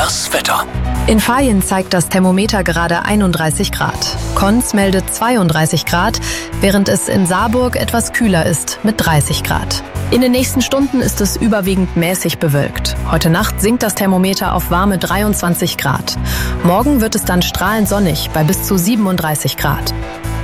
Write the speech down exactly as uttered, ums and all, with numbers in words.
Das Wetter. In Vaihingen zeigt das Thermometer gerade einunddreißig Grad. Konz meldet zweiunddreißig Grad, während es in Saarburg etwas kühler ist mit dreißig Grad. In den nächsten Stunden ist es überwiegend mäßig bewölkt. Heute Nacht sinkt das Thermometer auf warme dreiundzwanzig Grad. Morgen wird es dann strahlend sonnig bei bis zu siebenunddreißig Grad.